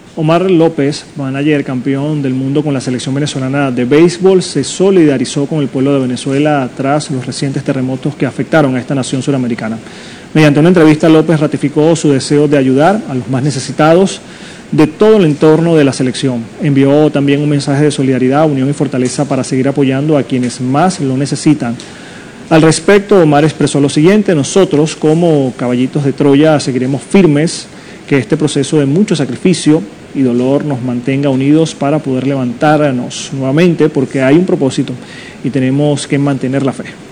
Omar López, manager campeón del mundo con la selección venezolana de béisbol, se solidarizó con el pueblo de Venezuela tras los recientes terremotos que afectaron a esta nación suramericana. Mediante una entrevista, López ratificó su deseo de ayudar a los más necesitados de todo el entorno de la selección. Envió también un mensaje de solidaridad, unión y fortaleza para seguir apoyando a quienes más lo necesitan. Al respecto, Omar expresó lo siguiente: nosotros como caballitos de Troya seguiremos firmes, que este proceso de mucho sacrificio y dolor nos mantenga unidos para poder levantarnos nuevamente, porque hay un propósito y tenemos que mantener la fe.